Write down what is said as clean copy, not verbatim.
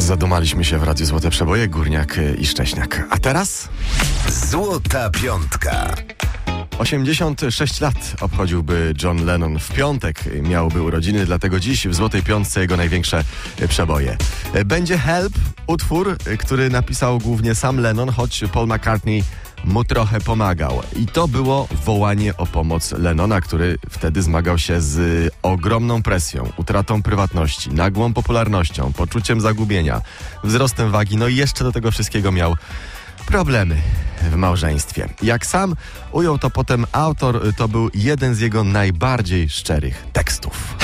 Zadumaliśmy się w Radiu Złote Przeboje, Górniak i Szcześniak. A teraz? Złota Piątka. 86 lat obchodziłby John Lennon. W piątek miałby urodziny, dlatego dziś w Złotej Piątce jego największe przeboje. Będzie Help, utwór, który napisał głównie sam Lennon, choć Paul McCartney mu trochę pomagał. I to było wołanie o pomoc Lennona, który wtedy zmagał się z ogromną presją, utratą prywatności, nagłą popularnością, poczuciem zagubienia, wzrostem wagi, no i jeszcze do tego wszystkiego miał problemy w małżeństwie. Jak sam ujął to potem autor, to był jeden z jego najbardziej szczerych tekstów.